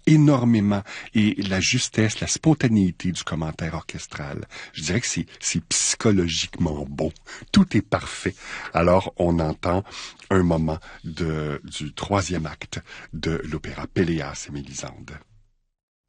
énormément. Et la justesse, la spontanéité du commentaire orchestral, je dirais que c'est psychologiquement bon. Tout est parfait. Alors, on entend un moment du troisième acte de l'opéra Péléas et Mélisande.